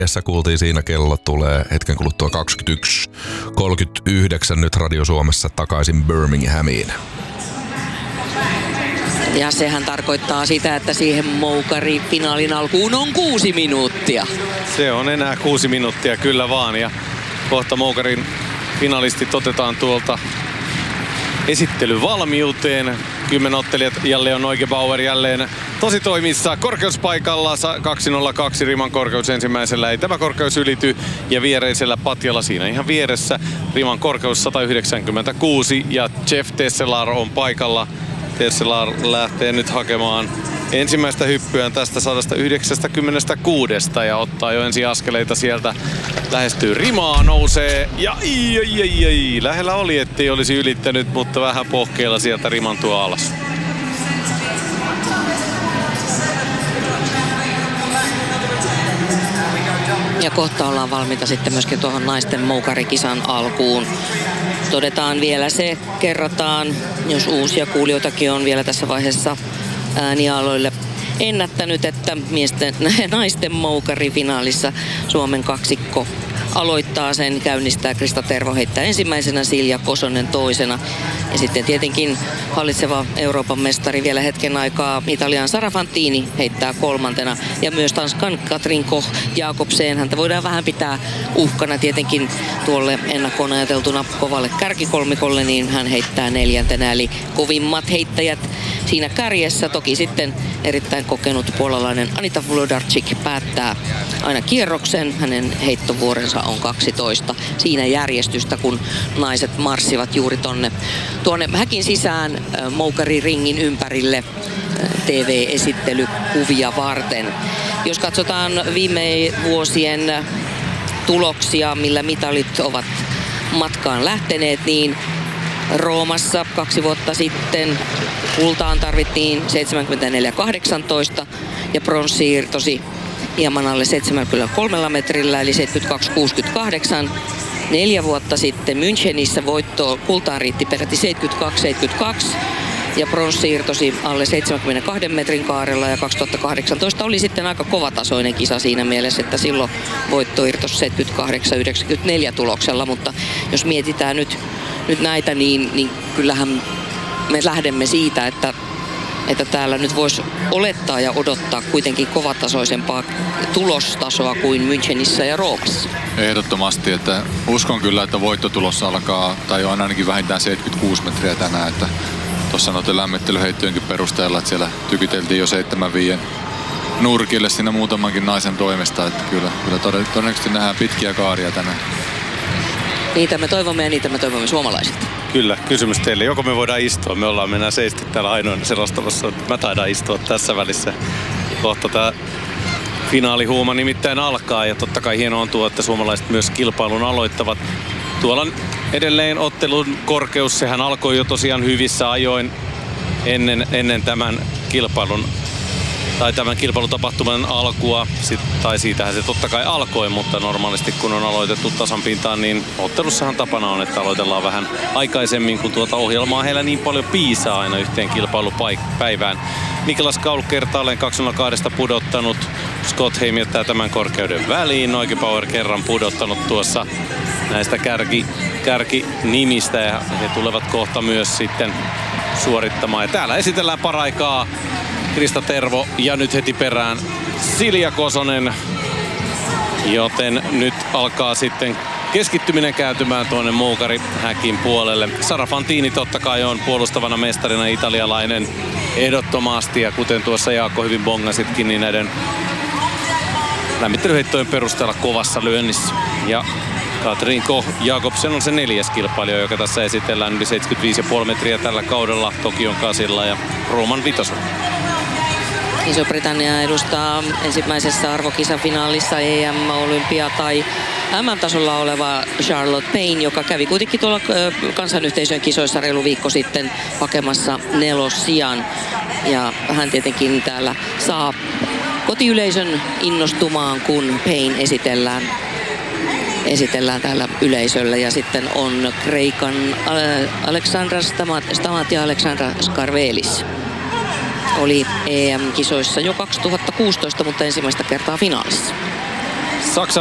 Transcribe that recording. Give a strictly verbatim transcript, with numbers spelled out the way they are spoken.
Tässä kuultiin siinä kello tulee hetken kuluttua kaksikymmentäyksi kolmekymmentäyhdeksän nyt Radio Suomessa takaisin Birminghamiin. Ja sehän tarkoittaa sitä, että siihen moukari finaalin alkuun on kuusi minuuttia. Se on enää kuusi minuuttia, kyllä vaan. Ja kohta moukarin finalistit otetaan tuolta esittelyvalmiuteen. Kymmenen ottelijat jälleen on Neugebauer jälleen tosi toimissa korkeuspaikalla. kaksi nolla kaksi riman korkeus ensimmäisellä. Ei tämä korkeus ylity. Ja viereisellä patjalla siinä ihan vieressä riman korkeus sata yhdeksänkymmentäkuusi. Ja Jeff Tesselar on paikalla. Tesselar lähtee nyt hakemaan ensimmäistä hyppyään tästä sata yhdeksänkymmentäkuusi ja ottaa jo ensi askeleita sieltä. Lähestyy rimaa, nousee ja ai, ai, ai, ai. Lähellä oli, ettei olisi ylittänyt, mutta vähän pohkeilla sieltä riman tuo alas. Ja kohta ollaan valmiita sitten myöskin tuohon naisten moukarikisan alkuun. Todetaan vielä se, kerrataan, jos uusia kuulijoitakin on vielä tässä vaiheessa äänialoille ennättänyt, että miesten, naisten moukarifinaalissa Suomen kaksikko aloittaa sen, käynnistää Krista Tervo, heittää ensimmäisenä, Silja Kosonen toisena. Ja sitten tietenkin hallitseva Euroopan mestari vielä hetken aikaa Italian Sara Fantini heittää kolmantena. Ja myös Tanskan Katrin Koch Jakobsen. Häntä voidaan vähän pitää uhkana tietenkin tuolle ennakkoon ajateltuna kovalle kärkikolmikolle, niin hän heittää neljäntenä. Eli kovimmat heittäjät siinä kärjessä. Toki sitten erittäin kokenut puolalainen Anita Wlodarczyk päättää aina kierroksen. Hänen heittovuorensa on kaksitoista. Siinä järjestystä, kun naiset marssivat juuri tonne tuonne häkin sisään moukariringin ympärille T V-esittelykuvia varten. Jos katsotaan viime vuosien tuloksia, millä mitalit ovat matkaan lähteneet, niin Roomassa kaksi vuotta sitten kultaan tarvittiin seitsemänkymmentäneljä kahdeksantoista ja pronssi irtosi hieman alle seitsemänkymmentäkolme metrillä eli seitsemänkymmentäkaksi kuusikymmentäkahdeksan. Neljä vuotta sitten Münchenissä voitto kultaan riitti peräti seitsemänkymmentäkaksi seitsemänkymmentäkaksi ja pronssi irtosi alle seitsemänkymmentäkaksi metrin kaarella ja kaksituhattakahdeksantoista oli sitten aika kovatasoinen kisa siinä mielessä, että silloin voitto irtosi seitsemänkymmentäkahdeksan yhdeksänkymmentäneljä tuloksella, mutta jos mietitään nyt, nyt näitä, niin, niin kyllähän me lähdemme siitä, että että täällä nyt voisi olettaa ja odottaa kuitenkin kovatasoisempaa tulostasoa kuin Münchenissä ja Roomassa. Ehdottomasti, että uskon kyllä, että voittotulossa alkaa, tai on ainakin vähintään seitsemänkymmentäkuusi metriä tänään, että tuossa noiden lämmittelyheittojenkin perusteella, että siellä tykyteltiin jo seitsemän viiden nurkille siinä muutamankin naisen toimesta, että kyllä, kyllä todennäköisesti nähdään pitkiä kaaria tänään. Niitä me toivomme ja niitä me toivomme suomalaiset. Kyllä, kysymys teille. Joko me voidaan istua? Me ollaan mennään seisti täällä ainoana selostelussa. Mä taidaan istua tässä välissä. Kohta tää finaalihuuma nimittäin alkaa. Ja totta kai hienoa on tuo, että suomalaiset myös kilpailun aloittavat. Tuolla edelleen ottelun korkeus. Sehän alkoi jo tosiaan hyvissä ajoin ennen, ennen tämän kilpailun tai tämän kilpailutapahtuman alkua, sit, tai siitähän se totta kai alkoi, mutta normaalisti kun on aloitettu tasan pintaan, niin ottelussahan tapana on, että aloitellaan vähän aikaisemmin, kun tuota ohjelmaa heillä niin paljon piisaa aina yhteen kilpailupäivään. Niklas Kaul kertaalleen kaksi nolla kaksi pudottanut, Scott Heim jättää tämän korkeuden väliin, Neugebauer kerran pudottanut tuossa näistä kärki, kärkinimistä ja he tulevat kohta myös sitten suorittamaan. Ja täällä esitellään paraikaa Krista Tervo ja nyt heti perään Silja Kosonen, joten nyt alkaa sitten keskittyminen kääntymään tuonne moukarihäkin puolelle. Sara Fantini totta kai on puolustavana mestarina italialainen ehdottomasti ja kuten tuossa Jaakko hyvin bongasitkin, niin näiden lämmittelyheittojen perusteella kovassa lyönnissä. Ja Katrin Koch Jakobsen on se neljäs kilpailija, joka tässä esitellään yli seitsemänkymmentäviisi pilkku viisi metriä tällä kaudella Tokion kasilla ja Rooman vitosella. Iso-Britannia edustaa ensimmäisessä arvokisafinaalissa E M-olympia tai M M-tasolla oleva Charlotte Payne, joka kävi kuitenkin tuolla kansanyhteisön kisoissa reilu viikko sitten hakemassa nelossijan. Ja hän tietenkin täällä saa kotiyleisön innostumaan, kun Payne esitellään, esitellään täällä yleisöllä. Ja sitten on Kreikan Alexandra Stamat, Stamat ja Alexandra Skarvelis. Oli E M-kisoissa jo kaksituhattakuusitoista, mutta ensimmäistä kertaa finaalissa. Saksa